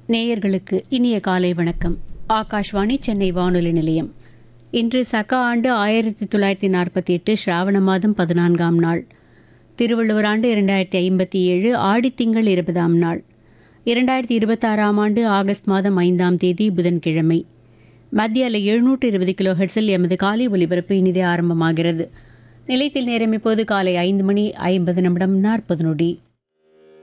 நேயர்களுக்கு இனிய காலை வணக்கம். ஆகாஷ்வாணி சென்னை வானொலி நிலையம். இன்று சக ஆண்டு 1948 ஸ்ராவண மாதம் 14ஆம் நாள். திருவள்ளுவர் ஆண்டு 2057 ஆடித்திங்கள் 20ஆம் நாள். 2026ஆம் ஆண்டு ஆகஸ்ட் மாதம் 5ஆம் தேதி புதன்கிழமை. மத்திய அலை 720 கிலோ ஹெர்ட்ஸில் எமது காலை ஒலிபரப்பு இனிதே ஆரம்பமாகிறது. நிலையத்தில் நேரம் இப்போது காலை 5 மணி 50 நிமிடம் 40 நொடி.